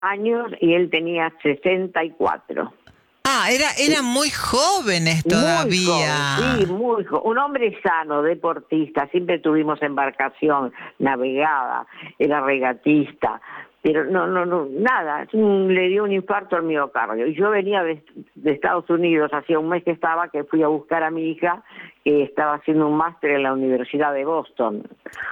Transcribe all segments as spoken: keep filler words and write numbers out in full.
años y él tenía sesenta y cuatro. Ah, era, eran muy jóvenes todavía. Muy joven, sí, muy joven. Un hombre sano, deportista, siempre tuvimos embarcación, navegaba, era regatista, pero no, no, no, nada, le dio un infarto al miocardio. Y yo venía de, de Estados Unidos, hacía un mes que estaba, que fui a buscar a mi hija, que estaba haciendo un máster en la Universidad de Boston.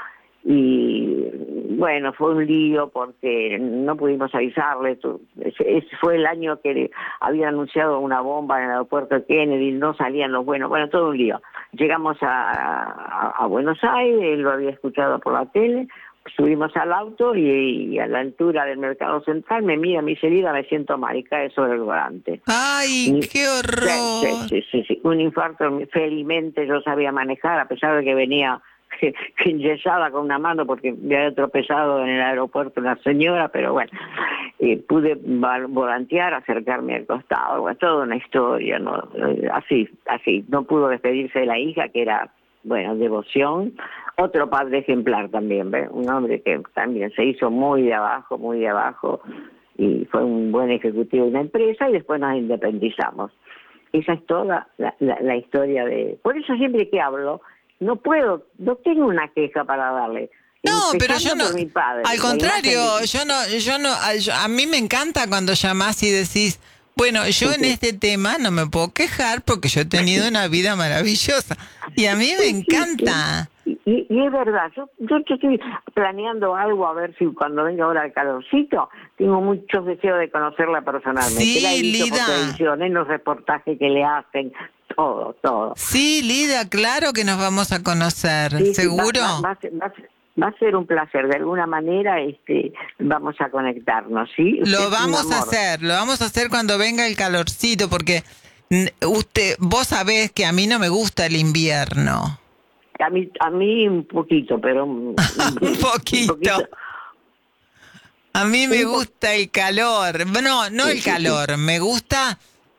Y bueno, fue un lío porque no pudimos avisarle. Ese fue el año que había anunciado una bomba en el aeropuerto de Kennedy, no salían los buenos, bueno, todo un lío. Llegamos a, a, a Buenos Aires, él lo había escuchado por la tele, subimos al auto y, y a la altura del Mercado Central me mira, me dice, Lida, me siento mal, y cae sobre el volante. ¡Ay, y, qué horror! Sí, sí, sí, sí, un infarto, felizmente yo sabía manejar, a pesar de que venía enyesada con una mano porque me había tropezado en el aeropuerto una señora, pero bueno, eh, pude volantear, acercarme al costado, bueno, toda una historia, ¿no? Así, así, no pudo despedirse de la hija, que era, bueno, devoción. Otro padre ejemplar también, ¿ves? Un hombre que también se hizo muy de abajo, muy de abajo, y fue un buen ejecutivo de una empresa, y después nos independizamos. Esa es toda la, la, la historia de... Por eso siempre que hablo, no puedo, no tengo una queja para darle. No, pero yo no, mi padre, al contrario, de... yo no, yo no, yo, a mí me encanta cuando llamás y decís, bueno, yo en este tema no me puedo quejar porque yo he tenido una vida maravillosa y a mí me encanta. Y, y, y es verdad, yo, yo estoy planeando algo a ver si cuando venga ahora el calorcito, tengo muchos deseos de conocerla personalmente. Sí, la he visto Lida. por televisión, en los reportajes que le hacen, todo, todo. Sí, Lida, claro que nos vamos a conocer, sí, ¿seguro? Sí, va, va, va, a ser, va, a ser, va a ser un placer, de alguna manera este, vamos a conectarnos, ¿sí? Usted lo vamos a hacer, lo vamos a hacer cuando venga el calorcito, porque usted, vos sabés que a mí no me gusta el invierno. A mí, a mí un poquito, pero... un, poquito. un poquito. A mí me gusta el calor. No, no el calor, me gusta...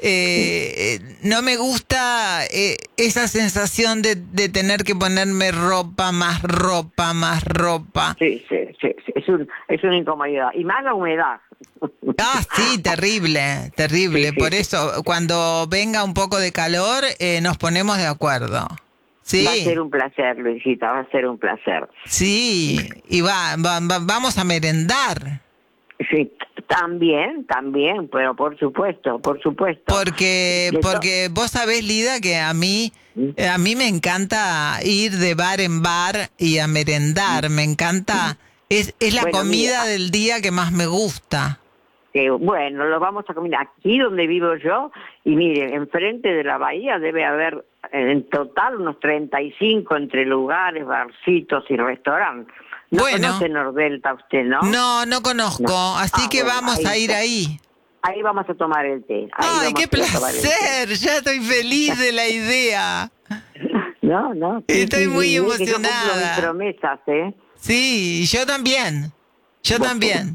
Eh, no me gusta eh, esa sensación de, de tener que ponerme ropa, más ropa, más ropa. Sí, sí, sí, sí. Es, un, es una incomodidad. Y más la humedad. Ah, sí, terrible, terrible. Sí, sí, Por eso, sí. Cuando venga un poco de calor, eh, nos ponemos de acuerdo. Sí. Va a ser un placer, Luisita, va a ser un placer. Sí, y va, va, va vamos a merendar. Sí, también, también, pero por supuesto, por supuesto. Porque, porque vos sabés, Lida, que a mí, a mí me encanta ir de bar en bar y a merendar, me encanta, es, es la bueno, comida mira, del día que más me gusta. Que, bueno, lo vamos a comer aquí donde vivo yo, y miren, enfrente de la bahía debe haber en total unos treinta y cinco entre lugares, barcitos y restaurantes. No bueno, conoce Nordelta usted, ¿no? No, no conozco, no. así ah, que bueno, vamos a ir ahí. Ahí vamos a tomar el té. Ahí ¡Ay, qué placer! Ya estoy feliz de la idea. No, no. Sí, estoy sí, muy sí, emocionada. Yo cumplo mis promesas, ¿eh? Sí, yo también. Yo bueno. también.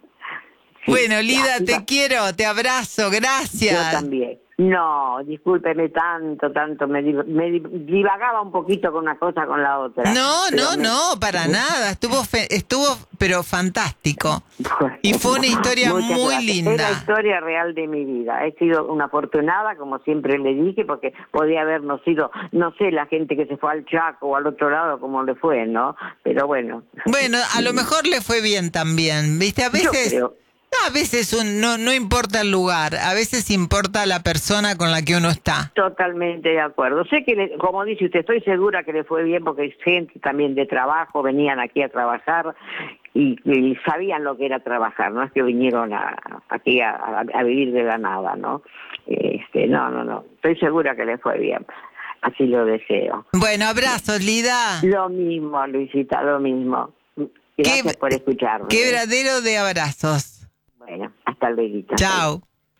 Sí, bueno, Lida, ya, te ya. quiero, te abrazo, gracias. Yo también. No, discúlpeme tanto, tanto, me, me divagaba un poquito con una cosa con la otra. No, no, me... no, para nada, estuvo, fe, estuvo, pero fantástico. Y fue una historia muy gracias. linda. Es la historia real de mi vida. He sido una afortunada, como siempre le dije, porque podía habernos sido, no sé, la gente que se fue al Chaco o al otro lado, como le fue, ¿no? Pero bueno. Bueno, a lo mejor le fue bien también, ¿viste? A veces... Yo creo. A veces un, no, no importa el lugar, a veces importa la persona con la que uno está. Totalmente de acuerdo. Sé que, le, como dice usted, estoy segura que le fue bien porque hay gente también de trabajo, venían aquí a trabajar y, y sabían lo que era trabajar, no es que vinieron a, aquí a, a, a vivir de la nada, ¿no? Este, no, no, no, estoy segura que le fue bien. Así lo deseo. Bueno, abrazos, Lida. Lo mismo, Luisita, lo mismo. Gracias ¿Qué, por escucharme. Quebradero de abrazos. Bueno, hasta luego. Chao.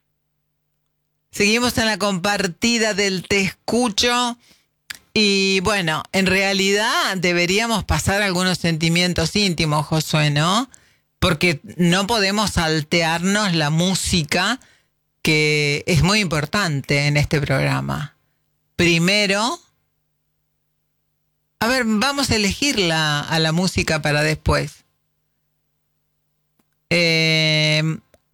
Seguimos en la compartida del Te Escucho. Y bueno, en realidad deberíamos pasar algunos sentimientos íntimos, Josué, ¿no? Porque no podemos saltearnos la música, que es muy importante en este programa. Primero, a ver, vamos a elegir la, a la música para después. Eh,